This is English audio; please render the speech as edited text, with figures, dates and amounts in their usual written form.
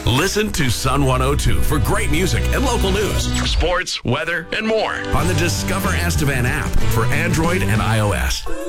Listen to Sun 102 for great music and local news, sports, weather, and more on the Discover Estevan app for Android and iOS.